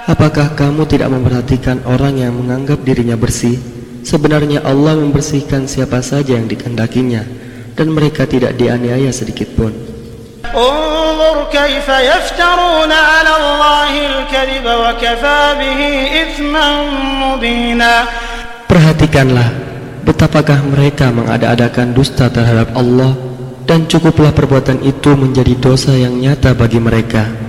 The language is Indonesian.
Apakah kamu tidak memperhatikan orang yang menganggap dirinya bersih? Sebenarnya Allah membersihkan siapa saja yang dikehendakinya, dan mereka tidak dianiaya sedikitpun. Unzur kaifa yaftaruna 'ala Allahi al-kadhiba wa kafaa bihi itsman mubina. Perhatikanlah betapakah mereka mengada-adakan dusta terhadap Allah, dan cukuplah perbuatan itu menjadi dosa yang nyata bagi mereka.